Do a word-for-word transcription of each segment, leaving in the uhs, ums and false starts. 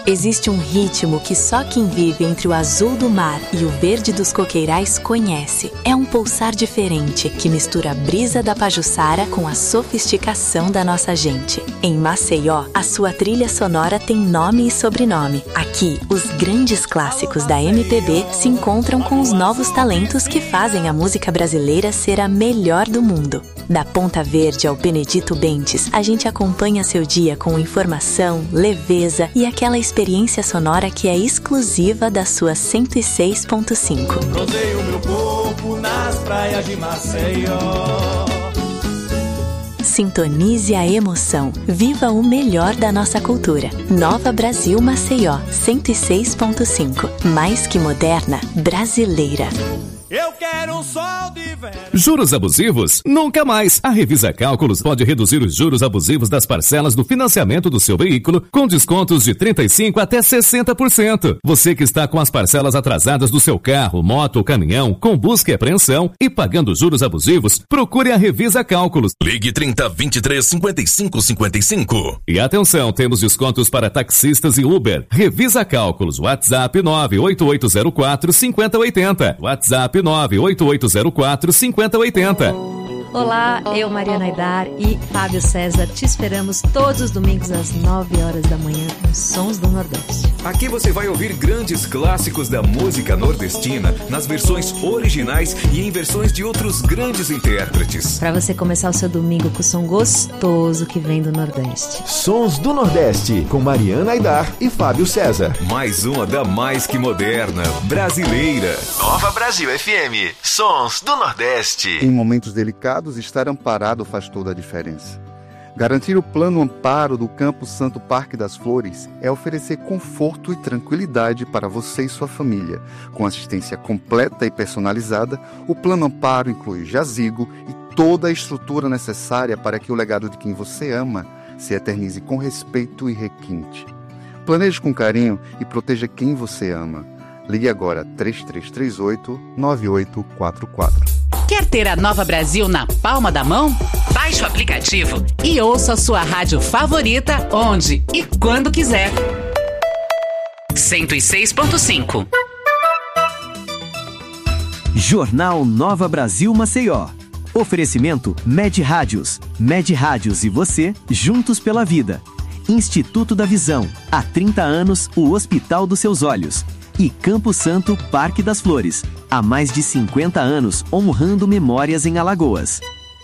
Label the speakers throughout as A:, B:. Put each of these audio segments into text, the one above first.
A: Existe um ritmo que só quem vive entre o azul do mar e o verde dos coqueirais conhece. É um pulsar diferente que mistura a brisa da Pajuçara com a sofisticação da nossa gente. Em Maceió, a sua trilha sonora tem nome e sobrenome. Aqui, os grandes clássicos da M P B se encontram com os novos talentos que fazem a música brasileira ser a melhor do mundo. Da Ponta Verde ao Benedito Bentes, a gente acompanha seu dia com informação, leveza e aquela experiência sonora que é exclusiva da sua cento e seis ponto cinco.
B: Rodeio meu corpo nas praias de Maceió.
A: Sintonize a emoção. Viva o melhor da nossa cultura. Nova Brasil Maceió, cento e seis ponto cinco. Mais que moderna, brasileira.
B: Eu quero um sol de verão.
C: Juros abusivos? Nunca mais. A Revisa Cálculos pode reduzir os juros abusivos das parcelas do financiamento do seu veículo com descontos de trinta e cinco por cento até sessenta por cento. Você que está com as parcelas atrasadas do seu carro, moto ou caminhão, com busca e apreensão e pagando juros abusivos, procure a Revisa Cálculos.
D: Ligue trinta, vinte e três, cinquenta e cinco, cinquenta e cinco.
C: E atenção, temos descontos para taxistas e Uber. Revisa Cálculos. WhatsApp nove oito oito zero quatro, cinco zero oito zero. WhatsApp nove oito oito zero quatro, cinco zero oito zero.
E: Olá, eu, Mariana Aidar e Fábio César, te esperamos todos os domingos às nove horas da manhã nos Sons do Nordeste.
F: Aqui você vai ouvir grandes clássicos da música nordestina nas versões originais e em versões de outros grandes intérpretes.
E: Para você começar o seu domingo com o som gostoso que vem do Nordeste.
G: Sons do Nordeste, com Mariana Aidar e Fábio César.
F: Mais uma da mais que moderna, brasileira.
D: Nova Brasil F M, Sons do Nordeste.
H: Em momentos delicados, estar amparado faz toda a diferença. Garantir o plano amparo do Campo Santo Parque das Flores é oferecer conforto e tranquilidade para você e sua família. Com assistência completa e personalizada, o plano amparo inclui jazigo e toda a estrutura necessária para que o legado de quem você ama se eternize com respeito e requinte. Planeje com carinho e proteja quem você ama. Ligue agora três três três oito, nove oito quatro quatro.
I: Quer ter a Nova Brasil na palma da mão? Baixe o aplicativo e ouça a sua rádio favorita onde e quando quiser. cento e seis ponto cinco.
J: Jornal Nova Brasil Maceió. Oferecimento Med Rádios. Med Rádios e você, juntos pela vida. Instituto da Visão. Há trinta anos, o Hospital dos Seus Olhos. E Campo Santo Parque das Flores. Há mais de cinquenta anos, honrando memórias em Alagoas.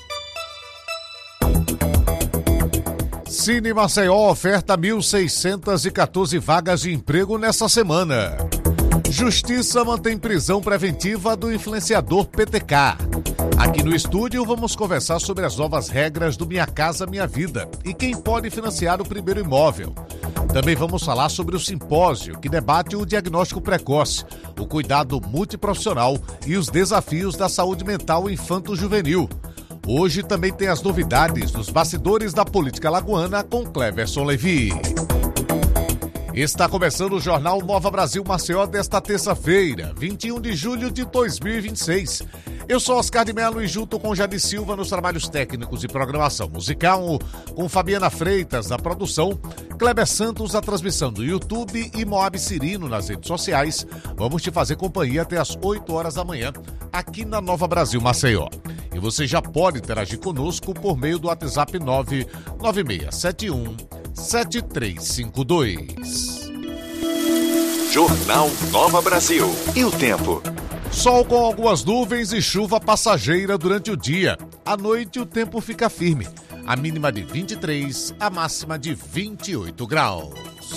K: Cine Maceió oferta mil seiscentas e quatorze vagas de emprego nessa semana. Justiça mantém prisão preventiva do influenciador P T K. Aqui no estúdio vamos conversar sobre as novas regras do Minha Casa Minha Vida e quem pode financiar o primeiro imóvel. Também vamos falar sobre o simpósio que debate o diagnóstico precoce, o cuidado multiprofissional e os desafios da saúde mental infanto-juvenil. Hoje também tem as novidades dos bastidores da política alagoana com Cleverson Levi. Está começando o Jornal Nova Brasil Maceió desta terça-feira, vinte e um de julho de dois mil e vinte e seis. Eu sou Oscar de Mello e junto com Jade Silva nos trabalhos técnicos e programação musical, com Fabiana Freitas na produção, Kleber Santos na transmissão do YouTube e Moab Cirino nas redes sociais. Vamos te fazer companhia até as oito horas da manhã aqui na Nova Brasil Maceió. E você já pode interagir conosco por meio do WhatsApp nove nove seis sete um sete três cinco dois.
D: Jornal Nova Brasil. E o tempo?
K: Sol com algumas nuvens e chuva passageira durante o dia. À noite o tempo fica firme. A mínima de vinte e três, a máxima de vinte e oito graus.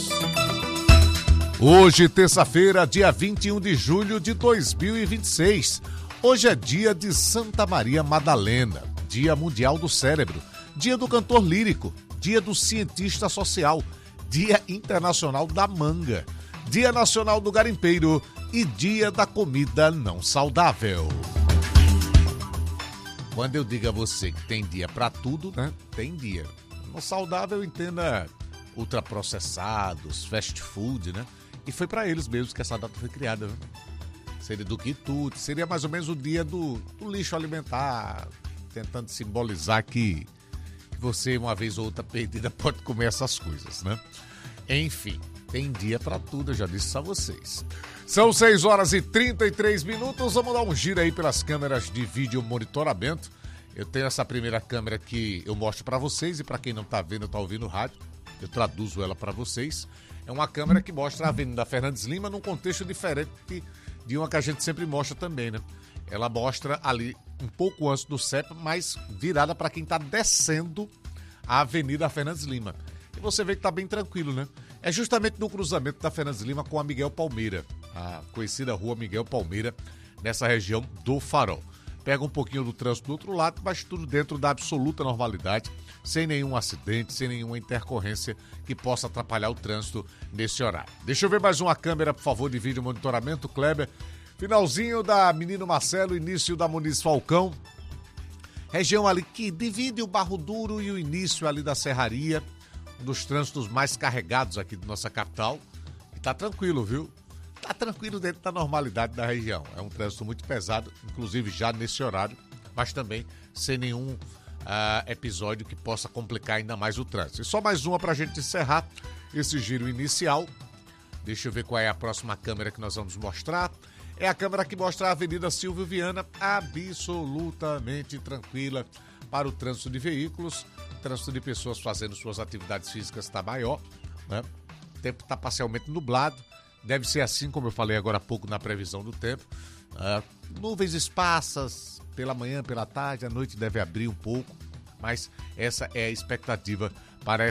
K: Hoje, terça-feira, dia vinte e um de julho de dois mil e vinte e seis. Hoje é dia de Santa Maria Madalena, Dia Mundial do Cérebro, Dia do Cantor Lírico, Dia do Cientista Social, Dia Internacional da Manga, Dia Nacional do Garimpeiro e Dia da Comida Não Saudável. Quando eu digo a você que tem dia para tudo, né? Tem dia. No saudável, entenda ultraprocessados, fast food, né? E foi para eles mesmos que essa data foi criada, né? Seria do quitute, seria mais ou menos o dia do, do lixo alimentar, tentando simbolizar que, que você, uma vez ou outra perdida, pode comer essas coisas, né? Enfim, Tem dia pra tudo, eu já disse a vocês. São seis horas e trinta e três minutos, vamos dar um giro aí pelas câmeras de vídeo monitoramento. Eu tenho essa primeira câmera que eu mostro pra vocês e pra quem não tá vendo, tá ouvindo o rádio, eu traduzo ela pra vocês. É uma câmera que mostra a Avenida Fernandes Lima num contexto diferente de uma que a gente sempre mostra também, né? Ela mostra ali um pouco antes do C E P, mas virada para quem está descendo a Avenida Fernandes Lima. E você vê que está bem tranquilo, né? É justamente no cruzamento da Fernandes Lima com a Miguel Palmeira, a conhecida rua Miguel Palmeira, nessa região do Farol. Pega um pouquinho do trânsito do outro lado, mas tudo dentro da absoluta normalidade, sem nenhum acidente, sem nenhuma intercorrência que possa atrapalhar o trânsito nesse horário. Deixa eu ver mais uma câmera, por favor, de vídeo monitoramento, Kleber. Finalzinho da Menino Marcelo, início da Muniz Falcão. Região ali que divide o Barro Duro e o início ali da Serraria, um dos trânsitos mais carregados aqui de nossa capital. E tá tranquilo, viu? Tá tranquilo dentro da normalidade da região. É um trânsito muito pesado, inclusive já nesse horário, mas também sem nenhum uh, episódio que possa complicar ainda mais o trânsito. E só mais uma pra gente encerrar esse giro inicial. Deixa eu ver qual é a próxima câmera que nós vamos mostrar. É a câmera que mostra a Avenida Silvio Viana absolutamente tranquila para o trânsito de veículos. O trânsito de pessoas fazendo suas atividades físicas está maior, né? O tempo está parcialmente nublado. Deve ser assim, como eu falei agora há pouco na previsão do tempo. Uh, nuvens esparsas pela manhã, pela tarde, à noite deve abrir um pouco. Mas essa é a expectativa para